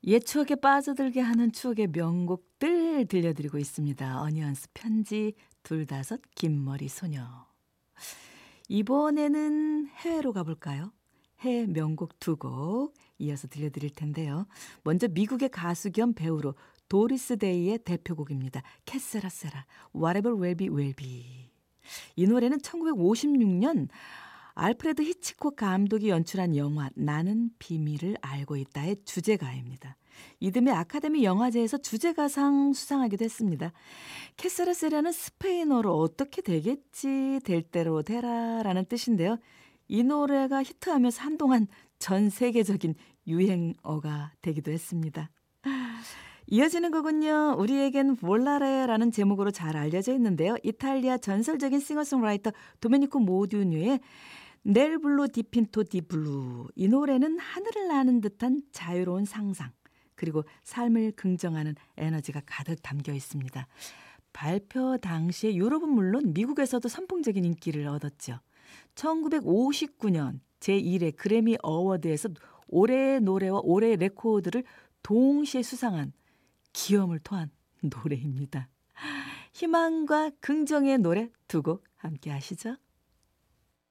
옛 추억에 빠져들게 하는 추억의 명곡들 들려드리고 있습니다. 어니언스 편지 둘다섯 긴머리 소녀. 이번에는 해외로 가볼까요? 해외 명곡 두 곡 이어서 들려드릴 텐데요. 먼저 미국의 가수 겸 배우로 도리스 데이의 대표곡입니다. 캐세라세라, Whatever Will Be Will Be. 이 노래는 1956년 알프레드 히치콕 감독이 연출한 영화 나는 비밀을 알고 있다의 주제가입니다. 이듬해 아카데미 영화제에서 주제가상 수상하기도 했습니다. 캐사라세라는 스페인어로 어떻게 되겠지, 될 대로 되라라는 뜻인데요. 이 노래가 히트하면서 한동안 전 세계적인 유행어가 되기도 했습니다. 이어지는 곡은요. 우리에겐 볼라레라는 제목으로 잘 알려져 있는데요. 이탈리아 전설적인 싱어송라이터 도메니코 모듀뉴의 넬 블루 디핀토 디 블루. 이 노래는 하늘을 나는 듯한 자유로운 상상, 그리고 삶을 긍정하는 에너지가 가득 담겨 있습니다. 발표 당시에 유럽은 물론 미국에서도 선풍적인 인기를 얻었죠. 1959년 제1회 그래미 어워드에서 올해의 노래와 올해의 레코드를 동시에 수상한 기염을 토한 노래입니다. 희망과 긍정의 노래 두 곡 함께 하시죠.